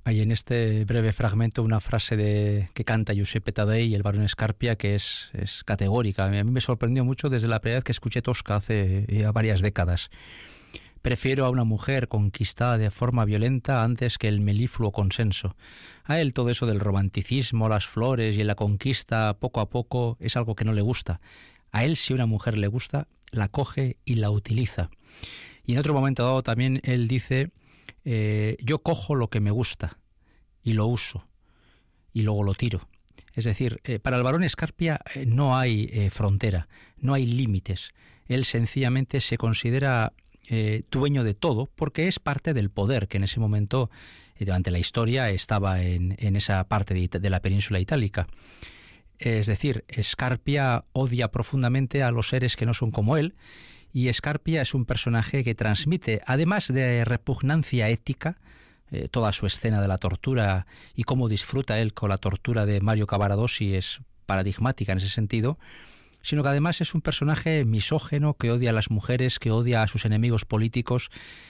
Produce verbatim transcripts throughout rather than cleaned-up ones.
Hay en este breve fragmento una frase de, que canta Giuseppe Taddei, el barón Scarpia, que es, es categórica. A mí me sorprendió mucho desde la primera vez que escuché Tosca hace ya varias décadas. Prefiero a una mujer conquistada de forma violenta antes que el melifluo consenso. A él todo eso del romanticismo, las flores y la conquista poco a poco es algo que no le gusta. A él, si una mujer le gusta, la coge y la utiliza. Y en otro momento dado también él dice... Eh, yo cojo lo que me gusta y lo uso y luego lo tiro. Es decir, eh, para el barón Scarpia eh, no hay eh, frontera, no hay límites. Él sencillamente se considera eh, dueño de todo porque es parte del poder que en ese momento, eh, durante la historia, estaba en, en esa parte de, de la península itálica. Es decir, Scarpia odia profundamente a los seres que no son como él. Y Scarpia es un personaje que transmite, además de repugnancia ética, eh, toda su escena de la tortura y cómo disfruta él con la tortura de Mario Cavaradossi es paradigmática en ese sentido, sino que además es un personaje misógeno que odia a las mujeres, que odia a sus enemigos políticos.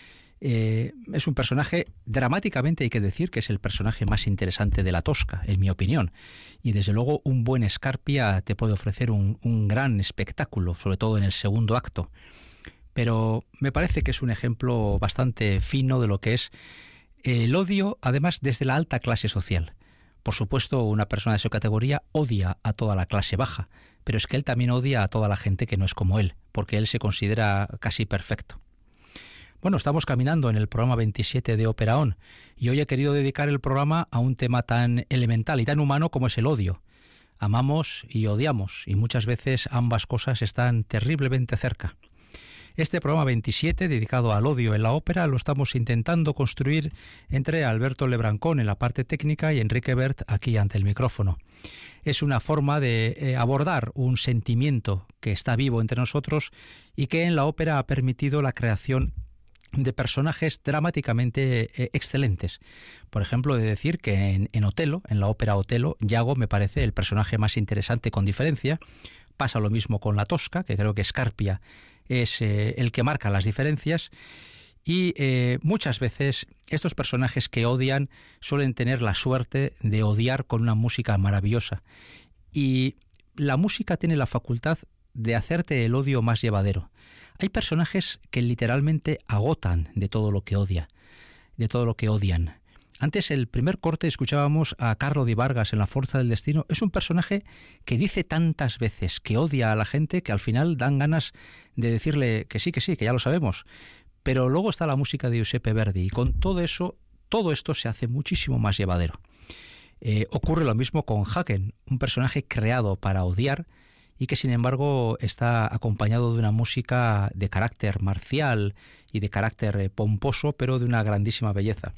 Eh, es un personaje, dramáticamente hay que decir, que es el personaje más interesante de la Tosca, en mi opinión. Y desde luego un buen Scarpia te puede ofrecer un, un gran espectáculo, sobre todo en el segundo acto. Pero me parece que es un ejemplo bastante fino de lo que es el odio, además desde la alta clase social. Por supuesto, una persona de su categoría odia a toda la clase baja, pero es que él también odia a toda la gente que no es como él, porque él se considera casi perfecto. Bueno, estamos caminando en el programa veintisiete de Ópera On y hoy he querido dedicar el programa a un tema tan elemental y tan humano como es el odio. Amamos y odiamos y muchas veces ambas cosas están terriblemente cerca. Este programa veintisiete, dedicado al odio en la ópera, lo estamos intentando construir entre Alberto Lebrancón en la parte técnica y Enrique Bert aquí ante el micrófono. Es una forma de eh, abordar un sentimiento que está vivo entre nosotros y que en la ópera ha permitido la creación de personajes dramáticamente eh, excelentes. Por ejemplo, de decir que en, en Otelo, en la ópera Otelo, Iago me parece el personaje más interesante con diferencia. Pasa lo mismo con la Tosca, que creo que Scarpia es eh, el que marca las diferencias. Y eh, muchas veces estos personajes que odian suelen tener la suerte de odiar con una música maravillosa. Y la música tiene la facultad de hacerte el odio más llevadero. Hay personajes que literalmente agotan de todo lo que odia, de todo lo que odian. Antes, el primer corte, escuchábamos a Carlo Di Vargas en La Fuerza del Destino. Es un personaje que dice tantas veces que odia a la gente que al final dan ganas de decirle que sí, que sí, que ya lo sabemos. Pero luego está la música de Giuseppe Verdi y con todo eso, todo esto se hace muchísimo más llevadero. Eh, ocurre lo mismo con Hagen, un personaje creado para odiar y que sin embargo está acompañado de una música de carácter marcial y de carácter eh, pomposo, pero de una grandísima belleza.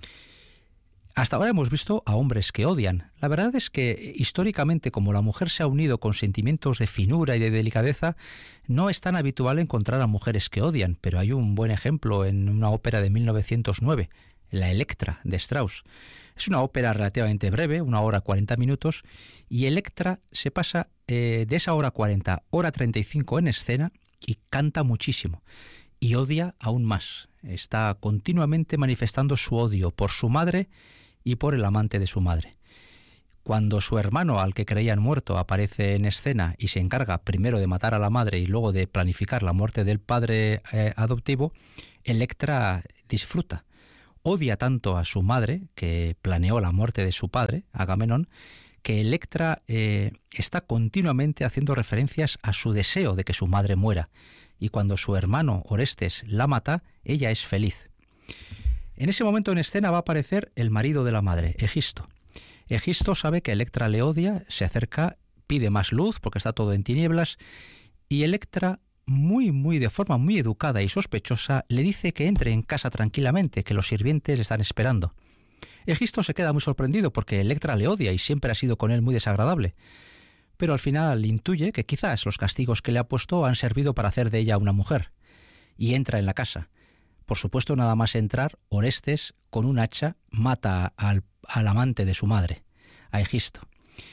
Hasta ahora hemos visto a hombres que odian. La verdad es que históricamente, como la mujer se ha unido con sentimientos de finura y de delicadeza, no es tan habitual encontrar a mujeres que odian, pero hay un buen ejemplo en una ópera de mil novecientos nueve, La Electra, de Strauss. Es una ópera relativamente breve, una hora cuarenta minutos, y Electra se pasa eh, de esa hora cuarenta, hora treinta y cinco en escena y canta muchísimo. Y odia aún más. Está continuamente manifestando su odio por su madre y por el amante de su madre. Cuando su hermano, al que creían muerto, aparece en escena y se encarga primero de matar a la madre y luego de planificar la muerte del padre eh, adoptivo, Electra disfruta. Odia tanto a su madre, que planeó la muerte de su padre, Agamenón, que Electra eh, está continuamente haciendo referencias a su deseo de que su madre muera. Y cuando su hermano Orestes la mata, ella es feliz. En ese momento en escena va a aparecer el marido de la madre, Egisto. Egisto sabe que Electra le odia, se acerca, pide más luz porque está todo en tinieblas, y Electra, muy, muy de forma muy educada y sospechosa, le dice que entre en casa tranquilamente, que los sirvientes le están esperando. Egisto se queda muy sorprendido porque Electra le odia y siempre ha sido con él muy desagradable. Pero al final intuye que quizás los castigos que le ha puesto han servido para hacer de ella una mujer. Y entra en la casa. Por supuesto, nada más entrar, Orestes, con un hacha, mata al, al amante de su madre, a Egisto.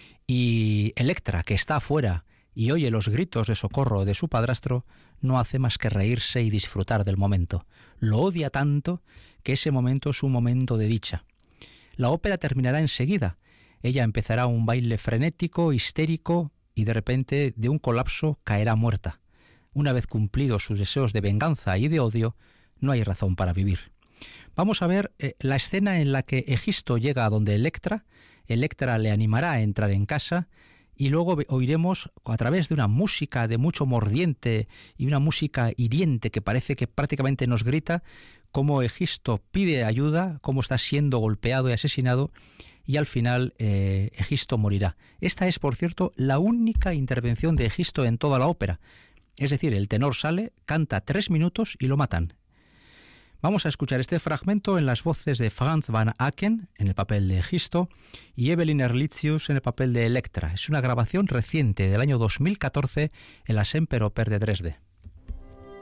Y Electra, que está afuera y oye los gritos de socorro de su padrastro, no hace más que reírse y disfrutar del momento. Lo odia tanto que ese momento es un momento de dicha. La ópera terminará enseguida. Ella empezará un baile frenético, histérico, y de repente, de un colapso, caerá muerta. Una vez cumplidos sus deseos de venganza y de odio, no hay razón para vivir. Vamos a ver eh, la escena en la que Egisto llega a donde Electra. Electra le animará a entrar en casa y luego oiremos a través de una música de mucho mordiente y una música hiriente que parece que prácticamente nos grita cómo Egisto pide ayuda, cómo está siendo golpeado y asesinado, y al final eh, Egisto morirá. Esta es, por cierto, la única intervención de Egisto en toda la ópera. Es decir, el tenor sale, canta tres minutos y lo matan. Vamos a escuchar este fragmento en las voces de Franz van Aken, en el papel de Egisto, y Evelyn Erlitzius en el papel de Electra. Es una grabación reciente del año dos mil catorce en la Semperoper de Dresde.